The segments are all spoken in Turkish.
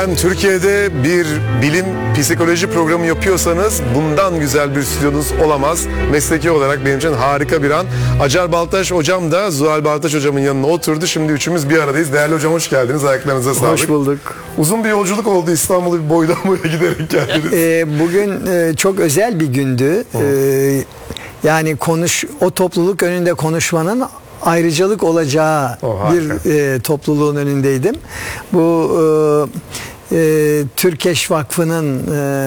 Efendim, Türkiye'de bir bilim psikoloji programı yapıyorsanız bundan güzel bir stüdyonuz olamaz. Mesleki olarak benim için harika bir an. Acar Baltaş hocam da Zuhal Baltaş hocamın yanına oturdu. Şimdi üçümüz bir aradayız. Değerli hocam, hoş geldiniz. Ayaklarınıza sağlık. Hoş bulduk. Uzun bir yolculuk oldu. İstanbul'u bir boydan boya giderek geldiniz. Bugün çok özel bir gündü. Yani o topluluk önünde konuşmanın ayrıcalık olacağı bir topluluğun önündeydim. Bu Türkeş Vakfı'nın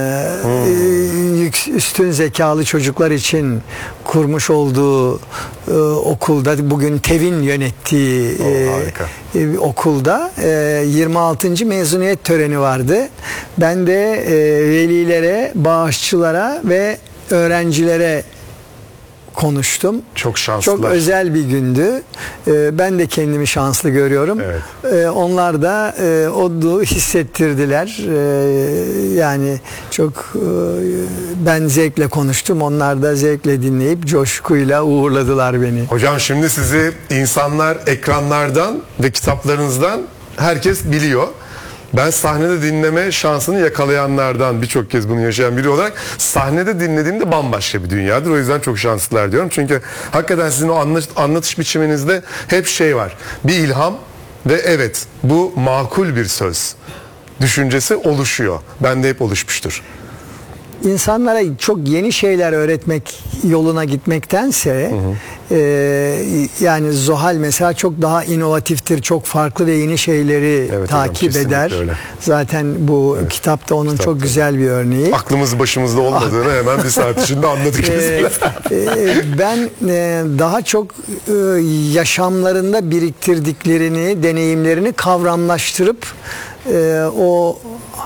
üstün zekalı çocuklar için kurmuş olduğu okulda, bugün TEV'in yönettiği okulda 26. mezuniyet töreni vardı. Ben de velilere, bağışçılara ve öğrencilere konuştum. Çok şanslılar. Çok özel bir gündü. Ben de kendimi şanslı görüyorum. Evet. Onlar da onu hissettirdiler. Yani çok ben zevkle konuştum. Onlar da zevkle dinleyip coşkuyla uğurladılar beni. Hocam, şimdi sizi insanlar ekranlardan ve kitaplarınızdan herkes biliyor. Ben sahnede dinleme şansını yakalayanlardan, birçok kez bunu yaşayan biri olarak, sahnede dinlediğimde bambaşka bir dünyadır. O yüzden çok şanslılar diyorum. Çünkü hakikaten sizin o anlatış biçiminizde hep şey var. Bir ilham ve evet, bu makul bir söz düşüncesi oluşuyor. Bende hep oluşmuştur. İnsanlara çok yeni şeyler öğretmek yoluna gitmektense yani Zuhal mesela çok daha inovatiftir, çok farklı ve yeni şeyleri takip eder. Öyle. Zaten bu kitapta onun çok güzel bir örneği. Aklımız başımızda olmadığını hemen bir saat içinde anladık. Ben daha çok yaşamlarında biriktirdiklerini, deneyimlerini kavramlaştırıp o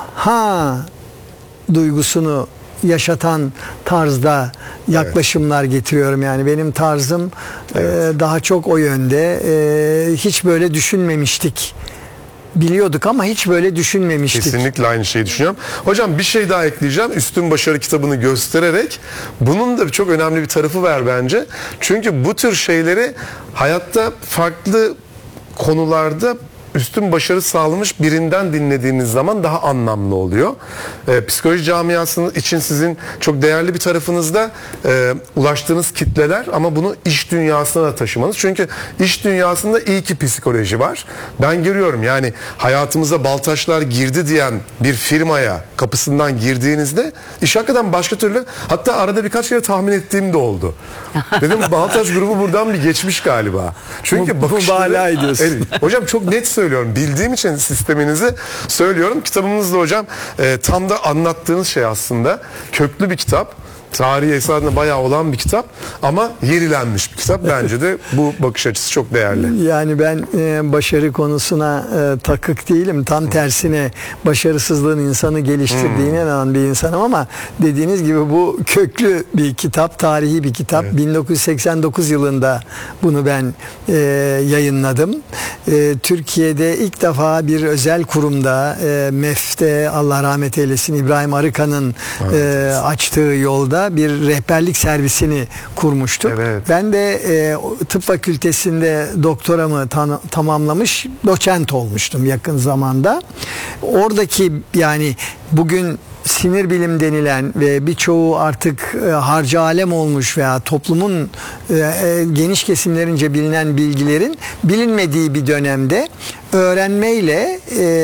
duygusunu yaşatan tarzda yaklaşımlar getiriyorum. Yani benim tarzım daha çok o yönde. Hiç böyle düşünmemiştik. Biliyorduk ama hiç böyle düşünmemiştik. Kesinlikle aynı şeyi düşünüyorum. Hocam, bir şey daha ekleyeceğim. Üstün Başarı kitabını göstererek bunun da çok önemli bir tarafı var bence. Çünkü bu tür şeyleri hayatta farklı konularda üstün başarı sağlamış birinden dinlediğiniz zaman daha anlamlı oluyor. Psikoloji camiasının için sizin çok değerli bir tarafınızda ulaştığınız kitleler, ama bunu iş dünyasına da taşımanız. Çünkü iş dünyasında iyi ki psikoloji var. Ben görüyorum, yani hayatımıza Baltaşlar girdi diyen bir firmaya kapısından girdiğinizde iş hakikaten başka türlü, hatta arada birkaç kere tahmin ettiğim de oldu. Dedim, Baltaş grubu buradan bir geçmiş galiba. Çünkü bakışları... Hocam, çok net söylüyorum. Bildiğim için sisteminizi söylüyorum. Kitabımızda hocam tam da anlattığınız şey aslında köklü bir kitap. Tarihi esasında bayağı olan bir kitap ama yenilenmiş bir kitap. Bence de bu bakış açısı çok değerli. Yani ben başarı konusuna takık değilim. Tam tersine başarısızlığın insanı geliştirdiğine inanan bir insanım, ama dediğiniz gibi bu köklü bir kitap, tarihi bir kitap. Evet. 1989 yılında bunu ben yayınladım. Türkiye'de ilk defa bir özel kurumda, MEF'te, Allah rahmet eylesin, İbrahim Arıkan'ın açtığı yolda bir rehberlik servisini kurmuştuk. Evet. Ben de tıp fakültesinde doktoramı tamamlamış, doçent olmuştum yakın zamanda. Oradaki, yani bugün sinir bilim denilen ve birçoğu artık harcı alem olmuş veya toplumun geniş kesimlerince bilinen bilgilerin bilinmediği bir dönemde öğrenmeyle,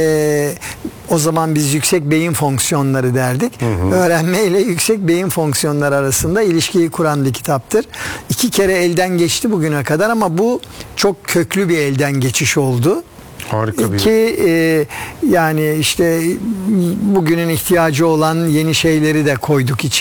o zaman biz yüksek beyin fonksiyonları derdik. Öğrenme ile yüksek beyin fonksiyonları arasında ilişkiyi kuran bir kitaptır. 2 kere elden geçti bugüne kadar, ama bu çok köklü bir elden geçiş oldu. Harika bir. Yani işte bugünün ihtiyacı olan yeni şeyleri de koyduk içine.